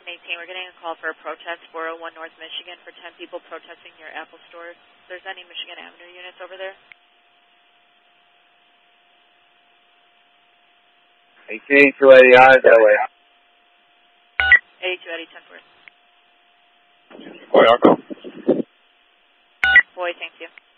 18, we're getting a call for a protest, 401 North Michigan, for 10 people protesting your Apple store. If there's any Michigan Avenue units over there? 18, 280 eyes that way. 82 Eddie 10-4. Boy, I'll go. Boy, thank you.